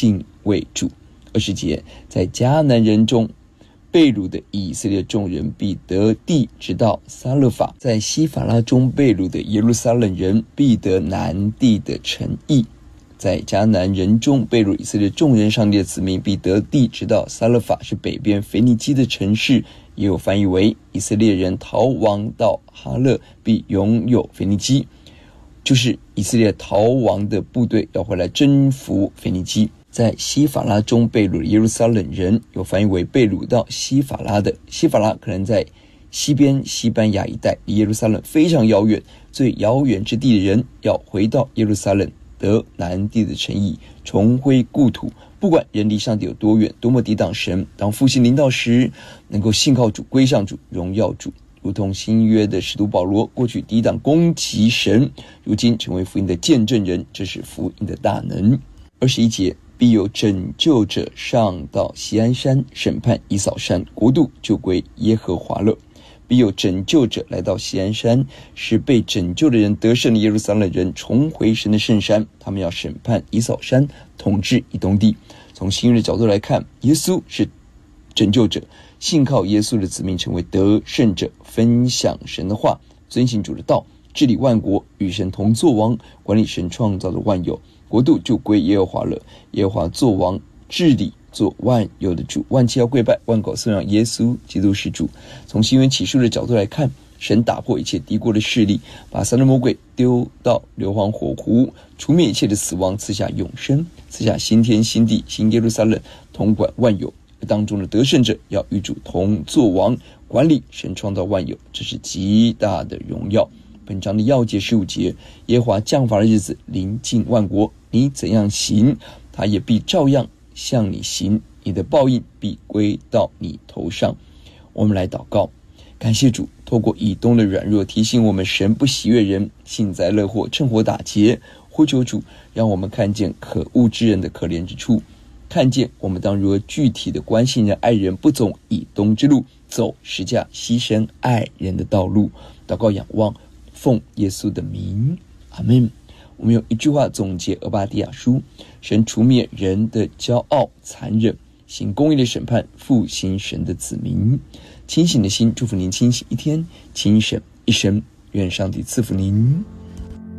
敬畏主。20节，在迦南人中被掳的以色列众人必得地直到撒勒法，在西法拉中被掳的耶路撒冷人必得南地的城邑。在迦南人中被掳以色列众人，上帝的子民必得地直到撒勒法，是北边腓尼基的城市，也有翻译为以色列人逃亡到哈勒必拥有腓尼基，就是以色列逃亡的部队要回来征服腓尼基。在西法拉中被掳的耶路撒冷人，有翻译为被掳到西法拉的。西法拉可能在西边西班牙一带，离耶路撒冷非常遥远，最遥远之地的人要回到耶路撒冷，得南地的城邑，重回故土。不管人离上帝有多远，多么抵挡神，当复兴临到时，能够信靠主，归向主，荣耀主。如同新约的使徒保罗，过去抵挡攻击神，如今成为福音的见证人，这是福音的大能。21节，必有拯救者上到锡安山，审判以扫山，国度就归耶和华了。必有拯救者来到锡安山，使被拯救的人得胜的耶路撒冷人重回神的圣山，他们要审判以扫山，统治以东地。从新约的角度来看，耶稣是拯救者，信靠耶稣的子民成为得胜者，分享神的话，遵行主的道，治理万国，与神同作王，管理神创造的万有，国度就归耶和华了。耶和华作王，治理，做万有的主，万期要跪拜，万口颂扬耶稣基督是主。从新约启示的角度来看，神打破一切敌国的势力，把撒旦魔鬼丢到硫磺火湖，除灭一切的死亡，赐下永生，赐下新天新地，新耶路撒冷，统管万有。当中的得胜者要与主同作王，管理神创造万有，这是极大的荣耀。本章的要节15节，耶和华降罚的日子临近万国，你怎样行，他也必照样向你行，你的报应必归到你头上。我们来祷告，感谢主，透过以东的软弱提醒我们，神不喜悦人幸灾乐祸，趁火打劫。呼求主，让我们看见可恶之人的可怜之处，看见我们当如何具体的关心人爱人，不走以东之路，走十架牺牲爱人的道路。祷告仰望，奉耶稣的名，阿们。我们用一句话总结俄巴底亚书：神除灭人的骄傲残忍，行公义的审判，复兴神的子民。清醒的心，祝福您清醒一天，清醒一生。愿上帝赐福您。